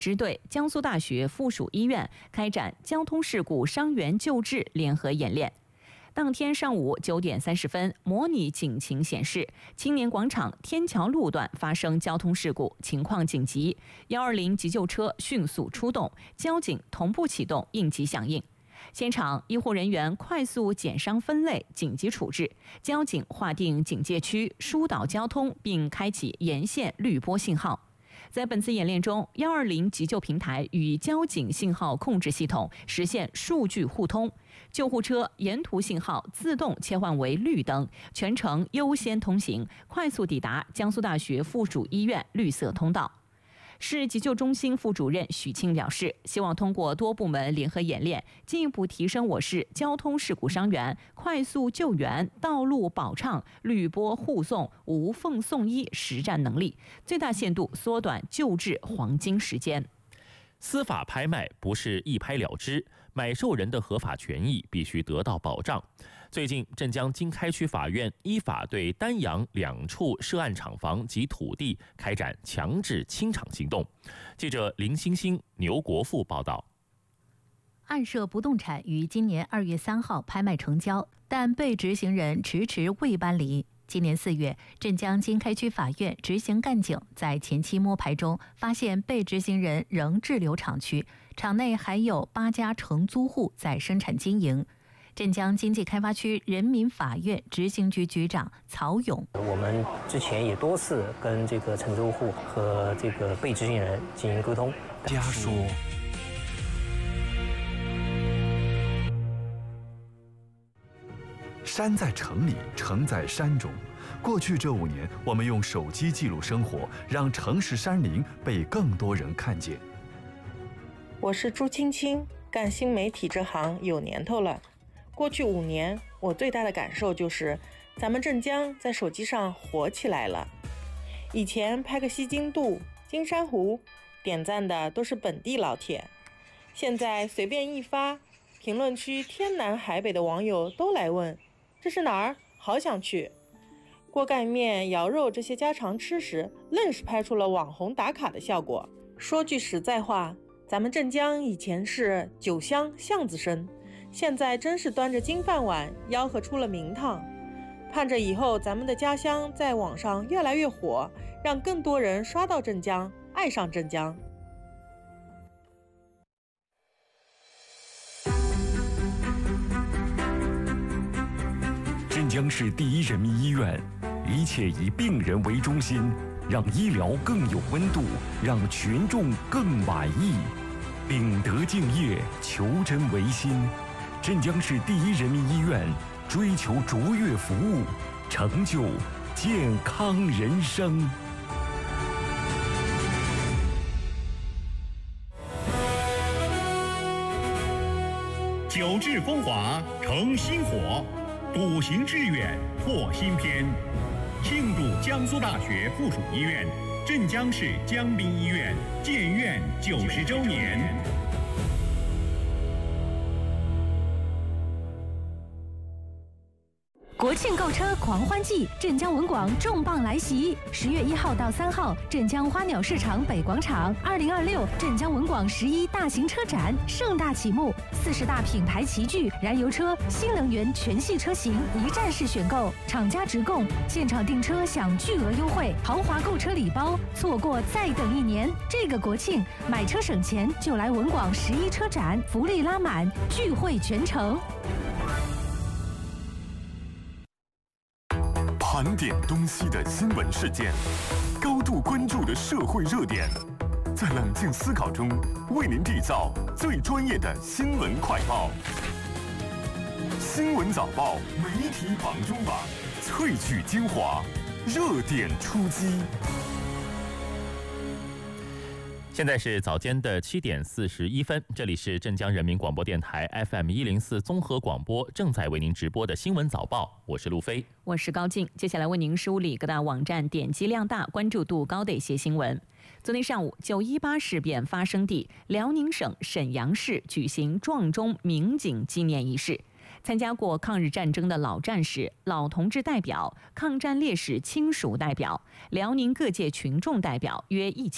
支队、江苏大学附属医院开展交通事故伤员救治联合演练。当天上午9点30分，模拟警情显示，青年广场天桥路段发生交通事故，情况紧急，120急救车迅速出动，交警同步启动应急响应。现场医护人员快速检伤分类，紧急处置，交警划定警戒区，疏导交通，并开启沿线绿波信号。在本次演练中，120急救平台与交警信号控制系统实现数据互通，救护车沿途信号自动切换为绿灯，全程优先通行，快速抵达江苏大学附属医院绿色通道。市急救中心副主任许庆表示，希望通过多部门联合演练，进一步提升我市交通事故伤员快速救援、道路保畅、绿波护送、无缝送医实战能力，最大限度缩短救治黄金时间。 司法拍卖不是一拍了之，买受人的合法权益必须得到保障。最近，镇江经开区法院依法对丹阳2处涉案厂房及土地开展强制清场行动。记者林欣欣、牛国富报道。 案涉不动产于今年2月3号拍卖成交，但被执行人迟迟未搬离。今年4月，镇江经开区法院执行干警在前期摸排中发现被执行人仍滞留厂区，厂内还有8家承租户在生产经营。镇江经济开发区人民法院执行局局长曹勇： 我们之前也多次跟这个承租户和这个被执行人进行沟通。 家说，山在城里，城在山中。过去这5年，我们用手机记录生活，让城市山林被更多人看见。 我是朱青青，干新媒体这行有年头了。过去5年，我最大的感受就是咱们镇江在手机上火起来了。以前拍个西津渡、金山湖，点赞的都是本地老铁，现在随便一发，评论区天南海北的网友都来问这是哪儿，好想去。锅盖面、肴肉这些家常吃食，愣是拍出了网红打卡的效果。说句实在话，咱们镇江以前是酒香巷子深，现在真是端着金饭碗，吆喝出了名堂。盼着以后咱们的家乡在网上越来越火，让更多人刷到镇江，爱上镇江。 镇江市第一人民医院，一切以病人为中心，让医疗更有温度，让群众更满意。秉德敬业，求真维新。镇江市第一人民医院追求卓越服务，成就健康人生。 久治风华成新火，笃行致远拓新篇。庆祝江苏大学附属医院、镇江市江滨医院建院90周年。 国庆购车狂欢季，镇江文广重磅来袭！10月1号到3号，镇江花鸟市场北广场，2026镇江文广11大型车展盛大启幕，40大品牌齐聚，燃油车、新能源全系车型一站式选购，厂家直供，现场订车享巨额优惠，豪华购车礼包，错过再等1年。这个国庆买车省钱，就来文广11车展，福利拉满，聚会全城。 盘点东西的新闻事件，高度关注的社会热点，在冷静思考中为您缔造最专业的新闻快报。新闻早报媒体榜中榜，萃取精华，热点出击。 现在是早间的7点41分，这里是镇江人民广播电台 FM104综合广播，正在为您直播的新闻早报，我是陆飞， 我是高静。接下来为您梳理各大网站点击量大、关注度高的一些新闻。昨天上午，918事变发生地辽宁省沈阳市举行撞钟鸣警纪念仪式。参加过抗日战争的老战士、老同志代表、抗战烈士亲属代表、辽宁各界群众代表约1000